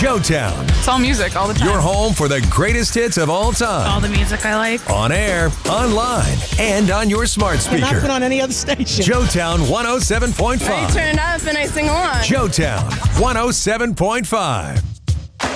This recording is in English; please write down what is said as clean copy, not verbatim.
Joetown, It's all music all the time. your home for the greatest hits of all time. All the music I like. On air, online, and on your smart And not speaker. put on any other station. Joetown 107.5. I turn it up and I sing along. Joetown 107.5.